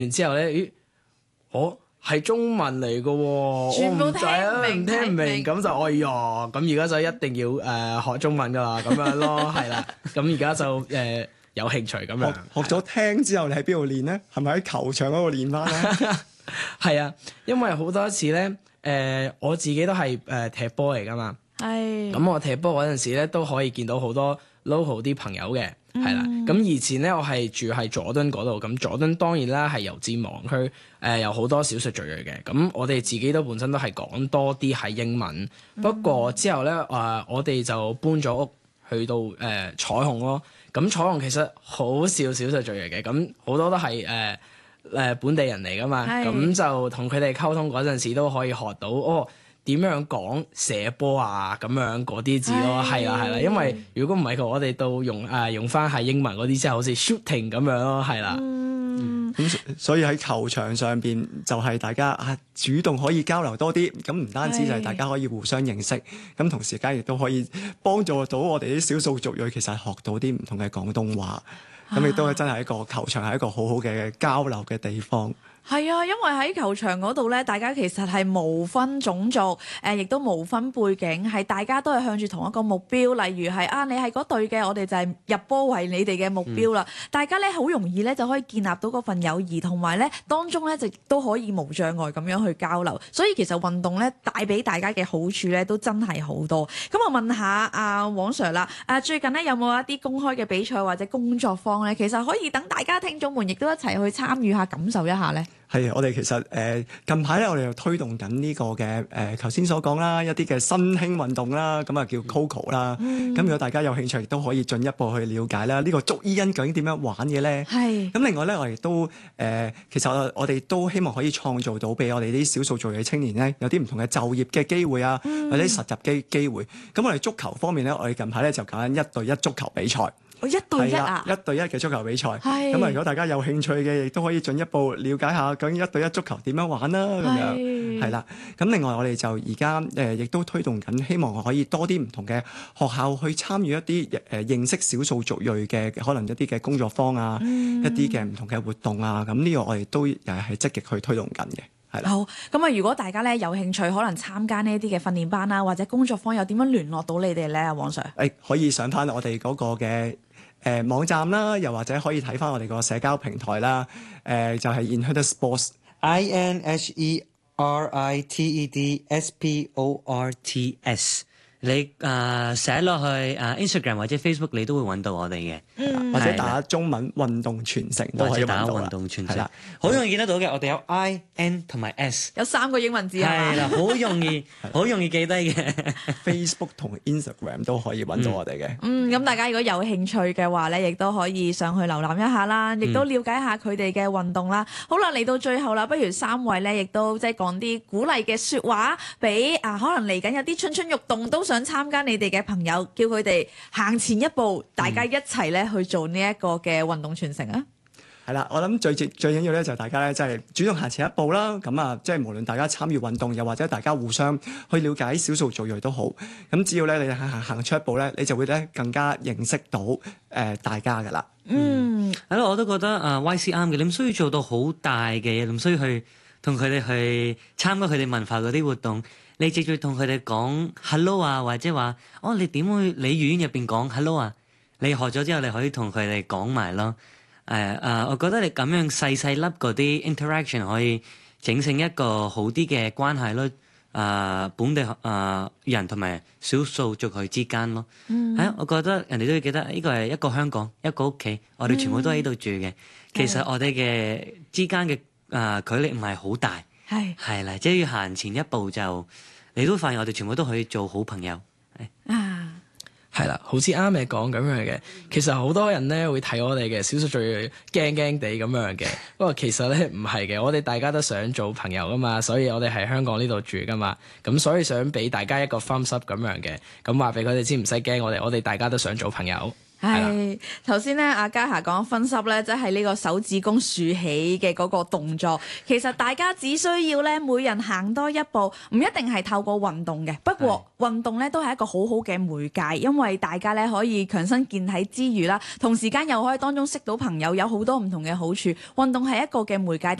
完之後咧，咦，我係中文嚟嘅喎， 全部我唔使啊， 聽唔明聽唔明， 聽唔明咁就哎呀，咁而家就一定要學中文噶啦，咁樣咯，係啦，咁而家就有興趣咁樣。 學咗聽之後，你喺邊度練咧？係咪喺球場嗰度練翻咧？ 係啊，因為好多次咧，我自己都係踢波嚟噶嘛， 係咁我踢波嗰陣時咧都可以見到好多 local 啲朋友嘅，係啦。咁以前咧我係住喺佐敦嗰度，咁佐敦當然啦係油尖旺區，有好多少數族裔嘅。咁我哋自己都本身都係講多啲係英文，不過之後咧我哋就搬咗屋去到彩虹咯。咁彩虹其實好少數族裔嘅，咁好多都係本地人嚟噶嘛， 係咁就同佢哋溝通嗰陣時都可以學到點樣講射波啊咁樣嗰啲字咯，係啦係啦，因為如果唔係我哋都用翻係英文嗰啲，即係好似 shooting 咁樣咯，係啦。 咁所以喺球場上邊就係大家主動可以交流多啲，咁唔單止就係大家可以互相認識，咁同時間亦都可以幫助到我哋啲少數族裔其實學到啲唔同嘅廣東話，咁亦都真係一個球場係一個好好嘅交流嘅地方。 係啊，因為喺球場嗰度咧，大家其實係無分種族，亦都無分背景，係大家都係向住同一個目標。例如係你係嗰隊嘅，我哋就係入波為你哋嘅目標啦。大家咧好容易咧就可以建立到嗰份友誼，同埋咧當中咧就都可以無障礙咁樣去交流。所以其實運動咧帶俾大家嘅好處咧都真係好多。咁我問下阿黃 Sir 啦，最近咧有冇一啲公開嘅比賽或者工作坊咧，其實可以等大家聽眾們亦都一齊去參與下，感受一下咧？ 係，我哋其實近排咧，我哋又推動緊呢個嘅頭先所講啦，一啲嘅新興運動啦，咁啊叫 Coco 啦。咁如果大家有興趣，亦都可以進一步去了解啦。呢個捉伊人究竟點樣玩嘅咧？ 係。 咁另外咧，我哋都其實我哋都希望可以創造到俾我哋啲少數族裔嘅青年咧，有啲唔同嘅就業嘅機會啊，或者實習機會。咁我哋足球方面咧，我哋近排咧就搞緊1對1足球比賽。 1對1啊 ！1對1嘅足球比賽， 係咁啊！如果大家有興趣嘅，亦都可以進一步了解下究竟1對1足球點樣玩啦。咁樣係啦。咁另外我哋就而家亦都推動緊，希望可以多啲唔同嘅學校去參與一啲認識少數族裔嘅可能一啲嘅工作坊啊，一啲嘅唔同嘅活動啊。咁呢個我哋都又係積極去推動緊嘅。 好，咁啊！如果大家咧有興趣，可能參加呢一啲嘅訓練班啦，或者工作坊，又點樣聯絡到你哋咧，黃 Sir？ 可以上翻我哋嗰個嘅網站啦，又或者可以睇翻我哋個社交平台啦。就係 Inherted Sports，INHERTEDSPORTS。你寫落去Instagram 或者 Facebook，你都會揾到我哋嘅， 或者打中文運動傳承都可以揾到啦。 打運動傳承，好容易見得到嘅。我哋有 I、N 同埋 S， 有3個英文字啊， 係啦，好容易記低嘅。 Facebook 同 Instagram 都可以揾到我哋嘅。 咁大家如果有興趣嘅話咧，亦都可以上去瀏覽一下啦，亦都了解下佢哋嘅運動啦。好啦，嚟到最後啦，不如3位咧，亦都即係講啲鼓勵嘅説話俾可能嚟緊有啲蠢蠢欲動都想參加你哋嘅朋友，叫佢哋行前一步，大家一齊咧去做呢一個嘅運動傳承啊！ 係啦，我諗最緊要咧就係大家咧，即係主動行前一步啦。咁啊，即係無論大家參與運動，又或者大家互相去了解少數族裔都好。咁只要咧你行出一步咧，你就會咧更加認識到大家噶啦。 係咯，我都覺得YC 啱嘅。你唔需要做到好大嘅嘢，你唔需要去同佢哋去參加佢哋文化嗰啲活動。你直接同佢哋講 hello 啊，或者話你點會你語言入邊講 hello 啊？你學咗之後，你可以同佢哋講埋咯。我覺得你咁樣細細粒嗰啲 interaction 可以整成一個好啲嘅關係咯。本地人同埋少數族裔之間咯。我覺得人哋都會記得呢個係一個香港，一個屋企，我哋全部都喺度住嘅。其實我哋嘅之間嘅距離唔係好大，係啦，即係要行前一步就。你都發現我哋全部都可以做好朋友， 係啦，好似啱你講咁樣嘅。其實好多人咧會睇我哋嘅少數族裔驚驚地咁樣嘅，不過其實咧唔係嘅，我哋大家都想做朋友噶嘛，所以我哋喺香港呢度住噶嘛，咁所以想俾大家一個 thumbs up 咁樣嘅，咁話俾佢哋知唔使驚，我哋大家都想做朋友。 係頭先咧，阿嘉霞講分濕咧，即係呢個手指公豎起嘅嗰個動作。其實大家只需要咧，每人行多一步，唔一定係透過運動嘅。不過運動咧都係一個好好嘅媒介，因為大家咧可以強身健體之餘啦，同時間又可以當中識到朋友，有好多唔同嘅好處。運動係一個嘅媒介。